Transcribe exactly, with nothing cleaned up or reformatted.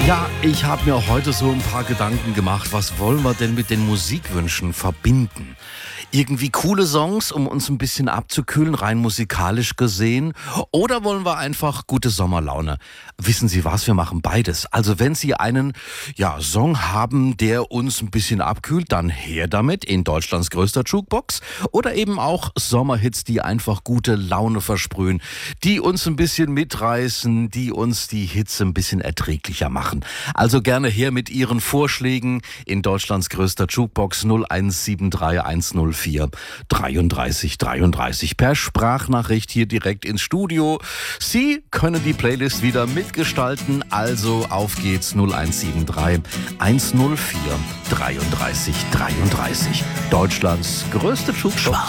Ja, ich habe mir heute so ein paar Gedanken gemacht, was wollen wir denn mit den Musikwünschen verbinden? Irgendwie coole Songs, um uns ein bisschen abzukühlen, rein musikalisch gesehen? Oder wollen wir einfach gute Sommerlaune? Wissen Sie was, wir machen beides. Also wenn Sie einen ja, Song haben, der uns ein bisschen abkühlt, dann her damit in Deutschlands größter Jukebox. Oder eben auch Sommerhits, die einfach gute Laune versprühen, die uns ein bisschen mitreißen, die uns die Hitze ein bisschen erträglicher machen. Also gerne her mit Ihren Vorschlägen in Deutschlands größter Jukebox null eins sieben drei eins null vier dreiunddreißig dreiunddreißig per Sprachnachricht hier direkt ins Studio. Sie können die Playlist wieder mitgestalten, also auf geht's null eins sieben drei eins null vier dreiunddreißig dreiunddreißig. Deutschlands größte Jukebox.